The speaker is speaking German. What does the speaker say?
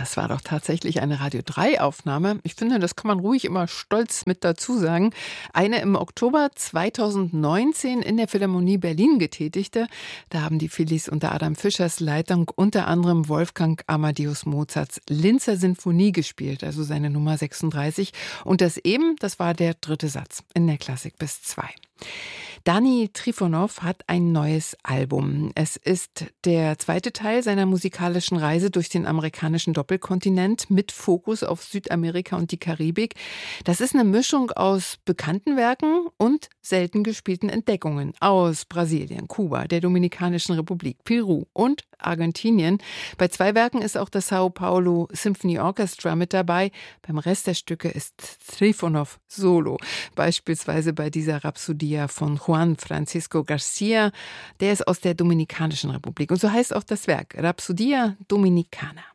Das war doch tatsächlich eine Radio-3-Aufnahme. Ich finde, das kann man ruhig immer stolz mit dazu sagen. Eine im Oktober 2019 in der Philharmonie Berlin getätigte. Da haben die Phillies unter Adam Fischers Leitung unter anderem Wolfgang Amadeus Mozarts Linzer Sinfonie gespielt, also seine Nummer 36. Und das war der dritte Satz in der Klassik bis 2. Dani Trifonov hat ein neues Album. Es ist der zweite Teil seiner musikalischen Reise durch den amerikanischen Doppelkontinent mit Fokus auf Südamerika und die Karibik. Das ist eine Mischung aus bekannten Werken und selten gespielten Entdeckungen aus Brasilien, Kuba, der Dominikanischen Republik, Peru und Argentinien. Bei 2 Werken ist auch das Sao Paulo Symphony Orchestra mit dabei. Beim Rest der Stücke ist Trifonov solo. Beispielsweise bei dieser Rhapsodia von Juan Francisco Garcia. Der ist aus der Dominikanischen Republik. Und so heißt auch das Werk, Rhapsodia Dominicana.